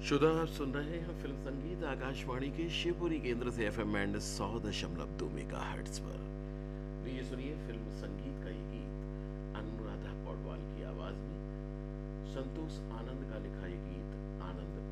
शुदा आप सुन रहे हैं फिल्म संगीत आकाशवाणी के शिवपुरी केंद्र से एफएम बैंड 100.2 मेगाहर्ट्ज पर। लीजिए सुनिए फिल्म संगीत का ये गीत अनुराधा पौडवाल की आवाज में। संतोष आनंद का लिखा ये गीत आनंद